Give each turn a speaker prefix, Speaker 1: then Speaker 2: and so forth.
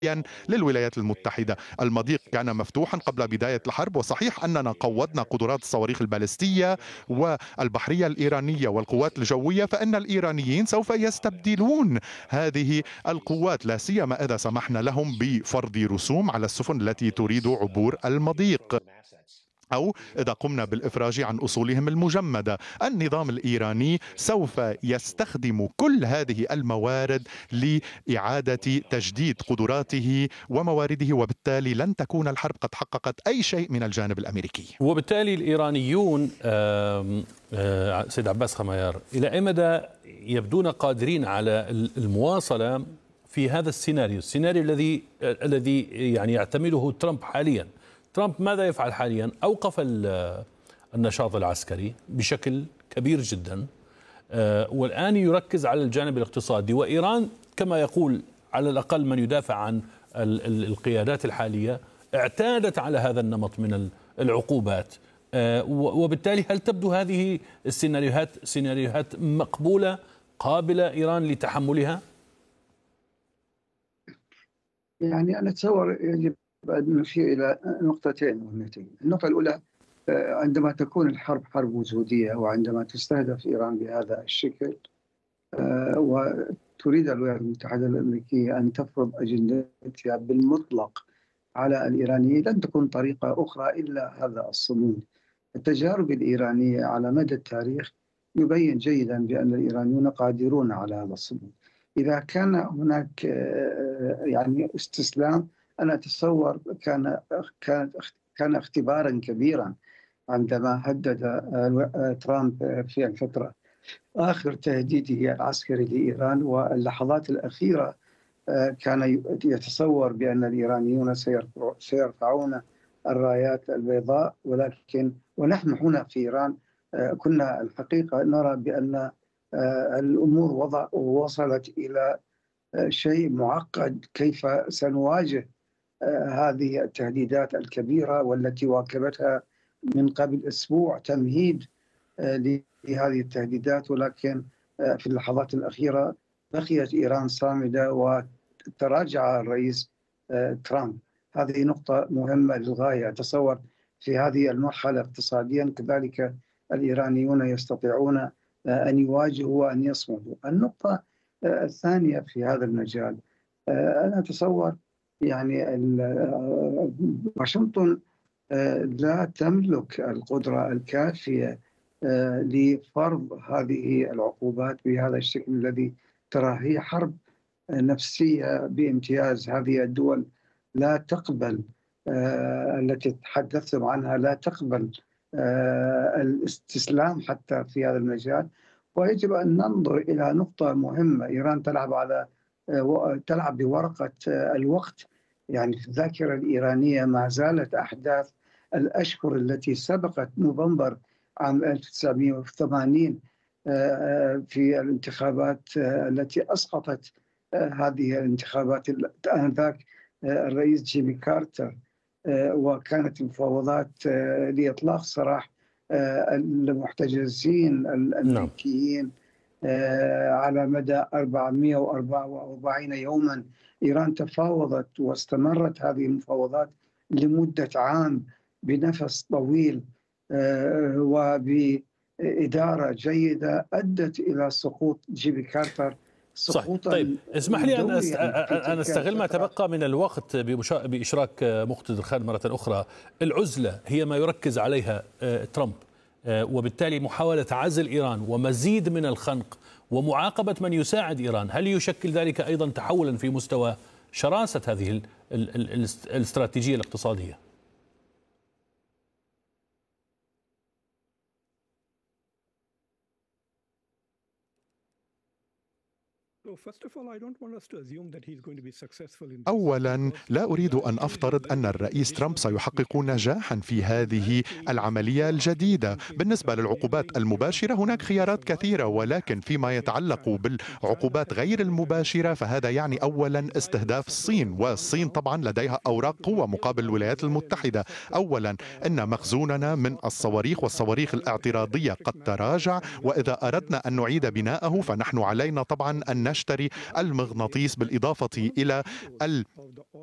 Speaker 1: للولايات المتحدة. المضيق كان مفتوحا قبل بداية الحرب، وصحيح أننا قوضنا قدرات الصواريخ البالستية والبحرية الإيرانية والقوات الجوية، فإن الإيرانيين سوف يستبدلون هذه القوات، لا سيما إذا سمحنا لهم بفرض رسوم على السفن التي تريد عبور المضيق، أو إذا قمنا بالإفراج عن أصولهم المجمدة. النظام الإيراني سوف يستخدم كل هذه الموارد لإعادة تجديد قدراته وموارده، وبالتالي لن تكون الحرب قد حققت أي شيء من الجانب الأمريكي.
Speaker 2: وبالتالي الإيرانيون سيد عباس خميار إلى أي مدى يبدون قادرين على المواصلة في هذا السيناريو الذي يعني يعتمده ترامب حاليا؟ ترامب ماذا يفعل حاليا؟ أوقف النشاط العسكري بشكل كبير جدا، والآن يركز على الجانب الاقتصادي، وإيران كما يقول على الأقل من يدافع عن القيادات الحالية اعتادت على هذا النمط من العقوبات. وبالتالي هل تبدو هذه سيناريوهات مقبولة قابلة إيران لتحملها؟
Speaker 3: يعني أنا أتصور يجب أن نشير إلى نقطتين مهمتين. النقطة الأولى، عندما تكون الحرب حرب وجودية، وعندما تستهدف إيران بهذا الشكل، وتريد الولايات المتحدة الأمريكية أن تفرض أجندتها بالمطلق على الإيرانيين، لن تكون طريقة أخرى إلا هذا الصمود. التجارب الإيرانية على مدى التاريخ يبين جيدا بأن الإيرانيون قادرون على هذا الصمود. إذا كان هناك يعني استسلام، أنا أتصور كان اختبارا كبيرا عندما هدد ترامب في الفترة آخر تهديده العسكري لإيران، واللحظات الأخيرة كان يتصور بأن الإيرانيون سيرفعون الرايات البيضاء، ونحن هنا في إيران كنا الحقيقة نرى بأن الأمور وصلت إلى شيء معقد. كيف سنواجه هذه التهديدات الكبيرة والتي واكبتها من قبل أسبوع تمهيد لهذه التهديدات، ولكن في اللحظات الأخيرة بقيت إيران صامدة وتراجع الرئيس ترامب. هذه نقطة مهمة للغاية. أتصور في هذه المرحلة اقتصاديا كذلك الإيرانيون يستطيعون أن يواجهوا وأن يصمدوا. النقطة الثانية في هذا المجال، أنا أتصور يعني واشنطن لا تملك القدرة الكافية لفرض هذه العقوبات بهذا الشكل الذي ترى. هي حرب نفسية بامتياز. هذه الدول لا تقبل التي تحدثتم عنها، لا تقبل الاستسلام حتى في هذا المجال. ويجب أن ننظر إلى نقطة مهمة. إيران تلعب بورقة الوقت. يعني في الذاكرة الإيرانية ما زالت أحداث الأشهر التي سبقت نوفمبر عام 1980 في الانتخابات التي أسقطت هذه الانتخابات آنذاك الرئيس جيمي كارتر، وكانت مفاوضات لإطلاق سراح المحتجزين الأمريكيين على مدى 444 يوما. إيران تفاوضت واستمرت هذه المفاوضات لمدة عام بنفس طويل وبإدارة جيدة أدت إلى سقوط جيمي كارتر.
Speaker 2: طيب اسمح لي أن أستغل ما تبقى من الوقت بإشراك مقتدر خالد مرة أخرى. العزلة هي ما يركز عليها ترامب، وبالتالي محاولة عزل إيران ومزيد من الخنق ومعاقبة من يساعد إيران. هل يشكل ذلك أيضا تحولا في مستوى شراسة هذه الاستراتيجية الاقتصادية؟
Speaker 1: أولا، لا أريد أن أفترض أن الرئيس ترامب سيحقق نجاحا في هذه العملية الجديدة. بالنسبة للعقوبات المباشرة هناك خيارات كثيرة، ولكن فيما يتعلق بالعقوبات غير المباشرة فهذا يعني أولا استهداف الصين، والصين طبعا لديها أوراق قوة مقابل الولايات المتحدة. أولا إن مخزوننا من الصواريخ والصواريخ الاعتراضية قد تراجع، وإذا أردنا أن نعيد بناءه فنحن علينا طبعا أن تشتري المغناطيس بالإضافة إلى